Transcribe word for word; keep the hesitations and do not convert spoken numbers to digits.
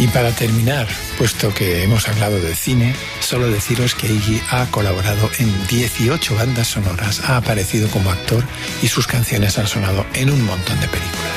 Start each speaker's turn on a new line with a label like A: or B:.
A: Y para terminar, puesto que hemos hablado de cine, solo deciros que Iggy ha colaborado en dieciocho bandas sonoras, ha aparecido como actor y sus canciones han sonado en un montón de películas.